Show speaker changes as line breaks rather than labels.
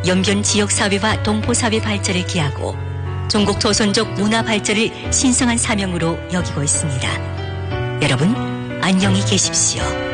영변 지역사회와 동포사회 발전을 기하고 종국 조선족 문화 발전을 신성한 사명으로 여기고 있습니다. 여러분, 안녕히 계십시오.